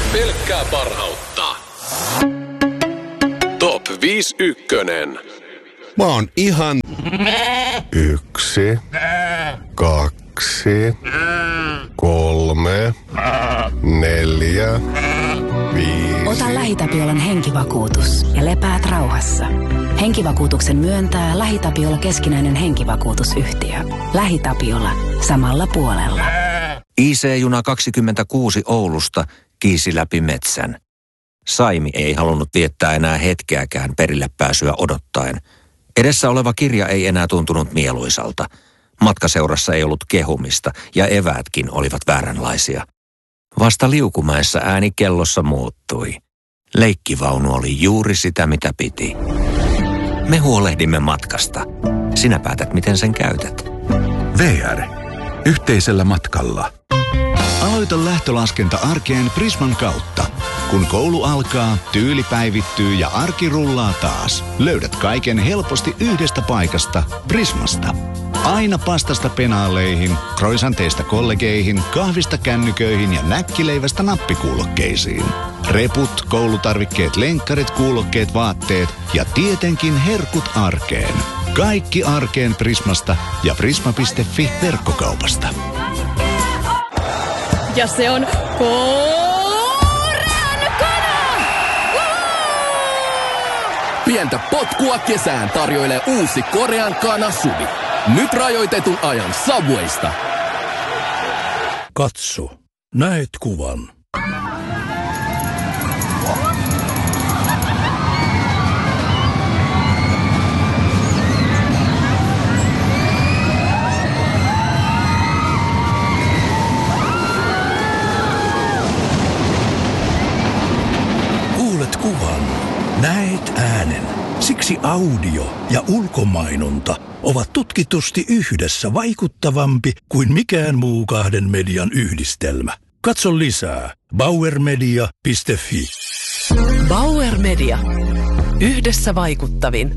Pelkkää parhautta. Top 5 ykkönen. Mä oon ihan 1, 2, 3, 4, 5. Ota LähiTapiolan henkivakuutus ja lepäät rauhassa. Henkivakuutuksen myöntää LähiTapiola keskinäinen henkivakuutusyhtiö. LähiTapiola. Samalla puolella. IC-juna 26 Oulusta kiisi läpi metsän. Saimi ei halunnut viettää enää hetkeäkään perille pääsyä odottaen. Edessä oleva kirja ei enää tuntunut mieluisalta. Matkaseurassa ei ollut kehumista ja eväätkin olivat vääränlaisia. Vasta Liukumäessä ääni kellossa muuttui. Leikkivaunu oli juuri sitä, mitä piti. Me huolehdimme matkasta. Sinä päätät, miten sen käytät. VR. Yhteisellä matkalla. Aloita lähtölaskenta arkeen Prisman kautta. Kun koulu alkaa, tyyli päivittyy ja arki rullaa taas. Löydät kaiken helposti yhdestä paikasta, Prismasta. Aina pastasta penaaleihin, croissanteista kollegeihin, kahvista kännyköihin ja näkkileivästä nappikuulokkeisiin. Reput, koulutarvikkeet, lenkkarit, kuulokkeet, vaatteet ja tietenkin herkut arkeen. Kaikki arkeen Prismasta ja prisma.fi verkkokaupasta. Ja se on Korean. Pientä potkua kesään tarjoilee uusi Korean kana suvi. Nyt rajoitetun ajan Subwaysta. Katso, näet kuvan. Kuulet kuvan, näet äänen. Siksi audio ja ulkomainonta ovat tutkitusti yhdessä vaikuttavampi kuin mikään muu kahden median yhdistelmä. Katso lisää bauermedia.fi. Bauer Media. Yhdessä vaikuttavin.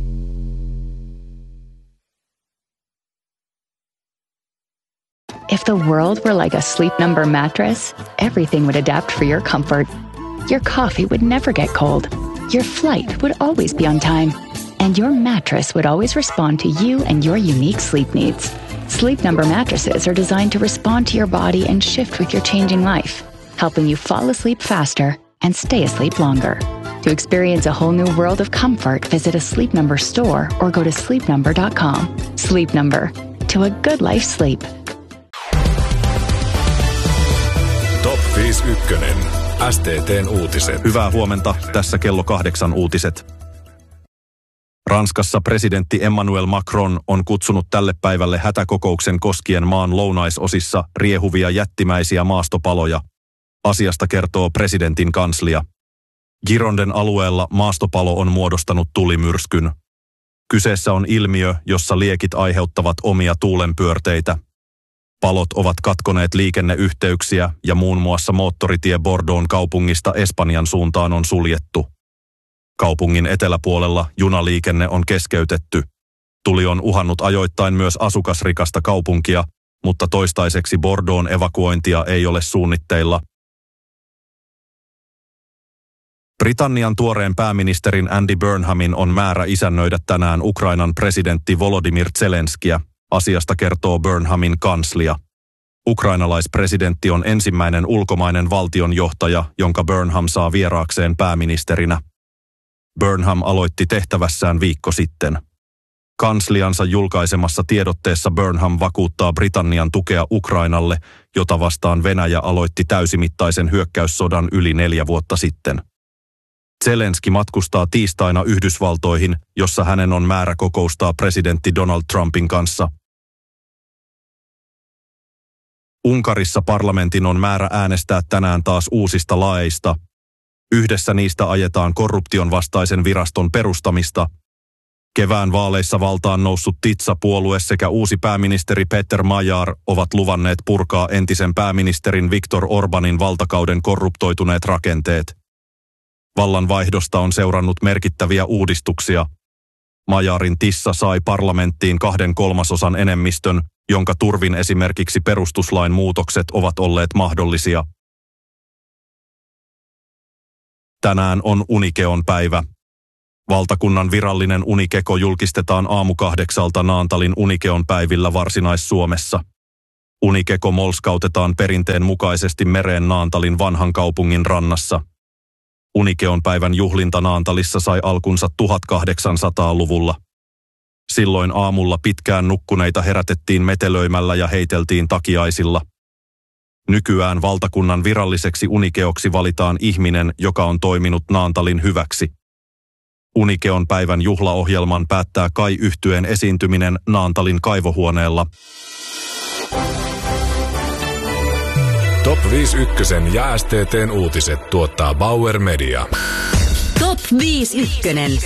If the world were like a Sleep Number mattress, everything would adapt for your comfort. Your coffee would never get cold. Your flight would always be on time. And your mattress would always respond to you and your unique sleep needs. Sleep Number mattresses are designed to respond to your body and shift with your changing life, helping you fall asleep faster and stay asleep longer. To experience a whole new world of comfort, visit a Sleep Number store or go to sleepnumber.com. Sleep Number. To a good life sleep. Top 5 ykkönen. STT:n uutiset. Hyvää huomenta, tässä kello 8 uutiset. Ranskassa presidentti Emmanuel Macron on kutsunut tälle päivälle hätäkokouksen koskien maan lounaisosissa riehuvia jättimäisiä maastopaloja. Asiasta kertoo presidentin kanslia. Gironden alueella maastopalo on muodostanut tulimyrskyn. Kyseessä on ilmiö, jossa liekit aiheuttavat omia tuulenpyörteitä. Palot ovat katkoneet liikenneyhteyksiä ja muun muassa moottoritie Bordeauxn kaupungista Espanjan suuntaan on suljettu. Kaupungin eteläpuolella junaliikenne on keskeytetty. Tuli on uhannut ajoittain myös asukasrikasta kaupunkia, mutta toistaiseksi Bordeauxn evakuointia ei ole suunnitteilla. Britannian tuoreen pääministerin Andy Burnhamin on määrä isännöidä tänään Ukrainan presidentti Volodymyr Zelenskiä. Asiasta kertoo Burnhamin kanslia. Ukrainalaispresidentti on ensimmäinen ulkomainen valtionjohtaja, jonka Burnham saa vieraakseen pääministerinä. Burnham aloitti tehtävässään viikko sitten. Kansliansa julkaisemassa tiedotteessa Burnham vakuuttaa Britannian tukea Ukrainalle, jota vastaan Venäjä aloitti täysimittaisen hyökkäyssodan yli 4 vuotta sitten. Zelenski matkustaa tiistaina Yhdysvaltoihin, jossa hänen on määrä kokoustaa presidentti Donald Trumpin kanssa. Unkarissa parlamentin on määrä äänestää tänään taas uusista laeista. Yhdessä niistä ajetaan korruption vastaisen viraston perustamista. Kevään vaaleissa valtaan noussut Titsa-puolue sekä uusi pääministeri Peter Magyar ovat luvanneet purkaa entisen pääministerin Viktor Orbanin valtakauden korruptoituneet rakenteet. Vallanvaihdosta on seurannut merkittäviä uudistuksia. Magyarin Tissa sai parlamenttiin 2/3 enemmistön, jonka turvin esimerkiksi perustuslain muutokset ovat olleet mahdollisia. Tänään on Unikeon päivä. Valtakunnan virallinen unikeko julkistetaan 7:00 Naantalin Unikeon päivillä Varsinais-Suomessa. Unikeko molskautetaan perinteen mukaisesti mereen Naantalin vanhan kaupungin rannassa. Unikeon päivän juhlinta Naantalissa sai alkunsa 1800-luvulla. Silloin aamulla pitkään nukkuneita herätettiin metelöimällä ja heiteltiin takiaisilla. Nykyään valtakunnan viralliseksi unikeoksi valitaan ihminen, joka on toiminut Naantalin hyväksi. Unikeon päivän juhlaohjelman päättää Kai-yhtyeen esiintyminen Naantalin kaivohuoneella. Top 5 ykkösen ja STT:n uutiset tuottaa Bauer Media. Top 5 ykkönen.